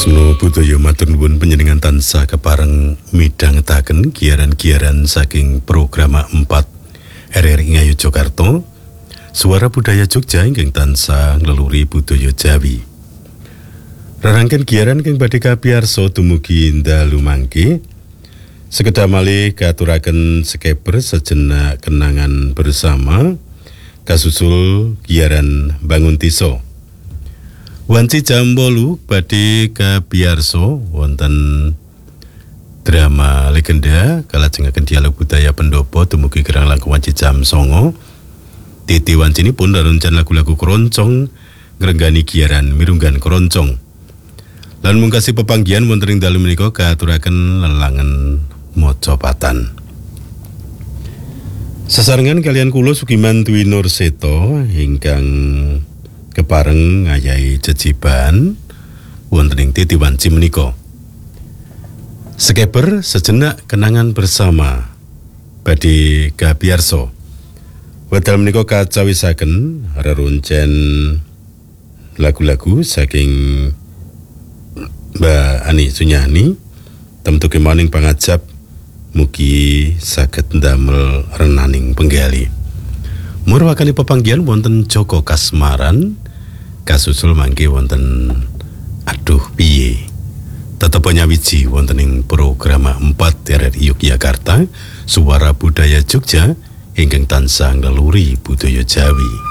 Tresno budaya matur nuwun panjenengan tansah kepareng midhangetaken giaran-giaran saking program 4 RRI Ngayu Jakarta. Suara Budaya Jogja ingkang tansah ngleluri budaya Jawi. Rerangken giaran kang badhe kapiyarsa dumugi dalu mangke. Sekedhap malih katuraken sekeber sejenak kenangan bersama kasusul giaran bangun desa. Wanci jam 8 badhe kapiyarsa wonten drama legenda kalajengaken dialog budaya pendopo dumugi kirang langkung wanci jam 9. Titi wancinipun rencana lagu-lagu keroncong ngrenggani giaran mirunggan keroncong. Lan mungkasi pepanggihan wonten ing dalu menika katuraken lelangan mocopatan. Sesarengan kalian kula Sugiman Dwi Nurseto ingkang kepareng ngayahi jejiban wonten ing titi wanci menika. Sekeber sejenak kenangan bersama badhe kapiyarsa. Wedal menika kacawisaken reruncen lagu-lagu saking Mbak Ani Sunyani temtu kemaning pangajap mugi saged ndamel renaning penggali. Murwakani pepanggihan wonten Joko Kasmaran kasusul mangke wonten aduh piye tetep nyawiji wonten ing program 4 RRI Yogyakarta Suara Budaya Jogja ingkang tansah ngleluri budaya Jawi.